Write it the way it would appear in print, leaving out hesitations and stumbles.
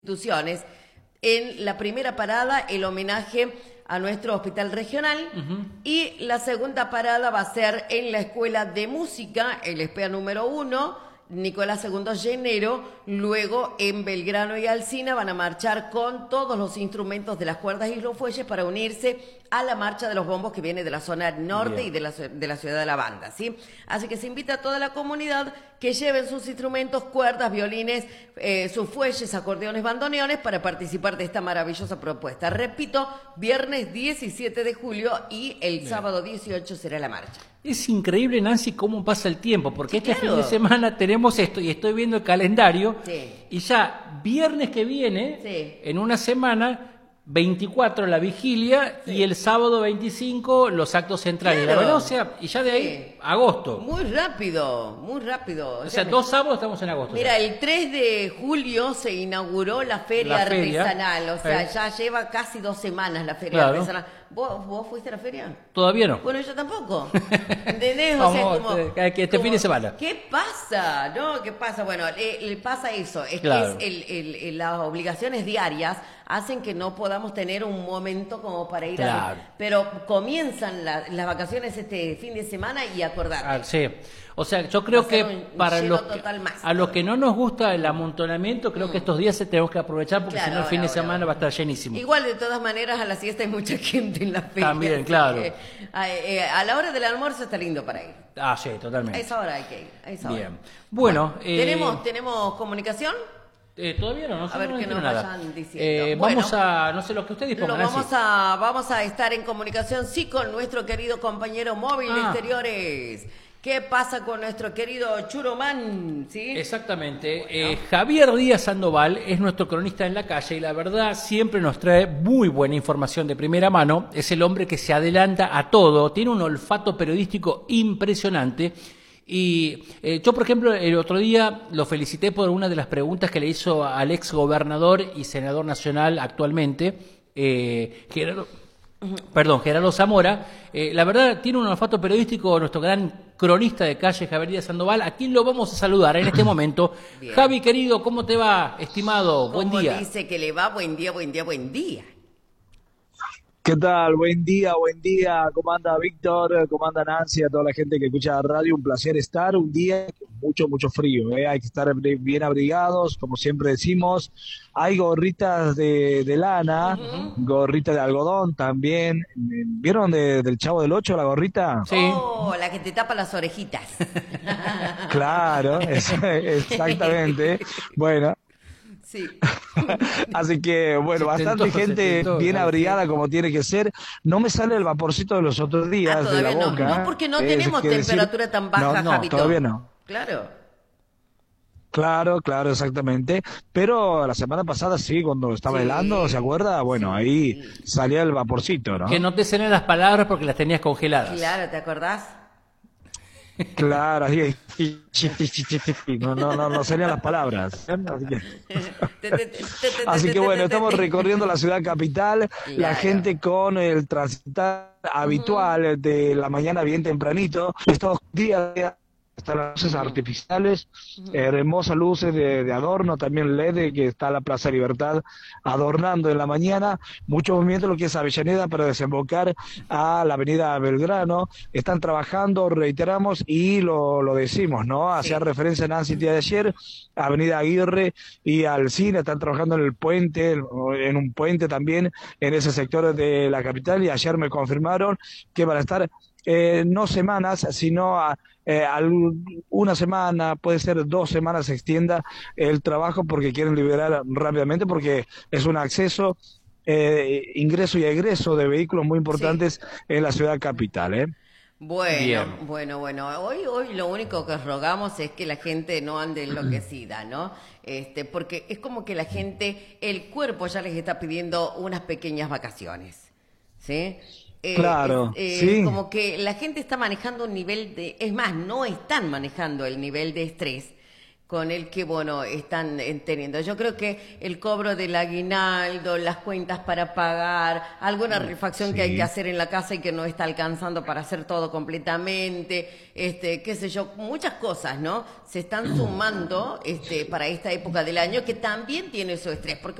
instituciones. En la primera parada, el homenaje a nuestro hospital regional, y la segunda parada va a ser en la Escuela de Música, el ESPEA número 1, Nicolás II Llenero. Luego en Belgrano y Alsina van a marchar con todos los instrumentos de las cuerdas y los fuelles para unirse a la marcha de los bombos que viene de la zona norte. Bien. Y de la ciudad de la banda, ¿sí? Así que se invita a toda la comunidad que lleven sus instrumentos, cuerdas, violines, sus fuelles, acordeones, bandoneones para participar de esta maravillosa propuesta. Repito, viernes 17 de julio y el sábado 18 será la marcha. Es increíble, Nancy, cómo pasa el tiempo, porque este fin de semana tenemos esto y estoy viendo el calendario y ya viernes que viene, en una semana, 24 la vigilia y el sábado 25 los actos centrales. La verdad, o sea, y ya de ahí agosto. Muy rápido, muy rápido. O sea, 2 sábados estamos en agosto. Mira, el 3 de julio se inauguró la feria artesanal, o sea, ya lleva casi 2 semanas la feria artesanal. ¿Vos fuiste a la feria? Todavía no. Bueno, yo tampoco. ¿Entendés? O sea, como, este fin de semana. ¿Qué pasa? ¿No? ¿Qué pasa? Bueno, le pasa eso. Es que las obligaciones diarias hacen que no podamos tener un momento como para ir a... Pero comienzan las vacaciones este fin de semana y acordate. Sí. O sea, yo creo que para a los que no nos gusta el amontonamiento, creo que estos días tenemos que aprovechar porque si no el fin de semana va a estar llenísimo. Igual, de todas maneras, a la siesta hay mucha gente en la feria. También, claro. A la hora del almuerzo está lindo para ir. Ah, sí, totalmente. A esa hora hay que ir. Bien. Bueno, ¿tenemos comunicación? Todavía no sé. A ver qué nos vayan diciendo. Vamos a, no sé, lo que ustedes dispongan. Vamos a estar en comunicación, sí, con nuestro querido compañero móvil de exteriores. ¿Qué pasa con nuestro querido Churomán? ¿Sí? Exactamente. Javier Díaz Sandoval es nuestro cronista en la calle y la verdad siempre nos trae muy buena información de primera mano. Es el hombre que se adelanta a todo, tiene un olfato periodístico impresionante. Y yo, por ejemplo, el otro día lo felicité por una de las preguntas que le hizo al ex gobernador y senador nacional actualmente, Gerardo Zamora. La verdad, tiene un olfato periodístico nuestro gran cronista de calle, Javier Díaz Sandoval, a quien lo vamos a saludar en este momento. Javi, querido, ¿cómo te va, estimado? Buen día. ¿Cómo dice que le va? Buen día, buen día, buen día. ¿Qué tal? Buen día, buen día. ¿Cómo anda Víctor? ¿Cómo anda Nancy? A toda la gente que escucha la radio, un placer estar. Un día con mucho frío, ¿eh? Hay que estar bien abrigados, como siempre decimos. Hay gorritas de lana, gorritas de algodón también. ¿Vieron del Chavo del Ocho la gorrita? Sí. Oh, la que te tapa las orejitas. Claro, exactamente. Bueno. Sí. Así que, bueno, bastante gente bien abrigada como tiene que ser. No me sale el vaporcito de los otros días de la boca. No, porque no tenemos temperatura tan baja, Javito. Todavía no. Claro, exactamente. Pero la semana pasada sí, cuando estaba helando, ¿se acuerda? Bueno, ahí salía el vaporcito, ¿no? Que no te salen las palabras porque las tenías congeladas. Claro, ¿te acordás? Claro, no serían las palabras. Así que bueno, estamos recorriendo la ciudad capital, la gente con el transitar habitual de la mañana bien tempranito, estos días están las luces artificiales, hermosas luces de adorno, también LED, que está la Plaza Libertad adornando en la mañana, mucho movimiento lo que es Avellaneda para desembocar a la avenida Belgrano. Están trabajando, reiteramos, y lo decimos, ¿no? Hacía referencia a Nancy el día de ayer, avenida Aguirre y Alsina, están trabajando en el puente, en un puente también, en ese sector de la capital, y ayer me confirmaron que van a estar no semanas, sino una semana, puede ser 2 semanas, se extienda el trabajo porque quieren liberar rápidamente, porque es un acceso, ingreso y egreso de vehículos muy importantes en la ciudad capital, Bueno. Hoy lo único que rogamos es que la gente no ande enloquecida, ¿no? Porque es como que la gente, el cuerpo ya les está pidiendo unas pequeñas vacaciones, ¿sí? Claro, sí. Como que la gente está manejando un nivel de... Es más, no están manejando el nivel de estrés con el que, bueno, están teniendo. Yo creo que el cobro del aguinaldo, las cuentas para pagar, alguna refacción que hay que hacer en la casa y que no está alcanzando para hacer todo completamente, qué sé yo, muchas cosas, ¿no? Se están sumando para esta época del año que también tiene su estrés, porque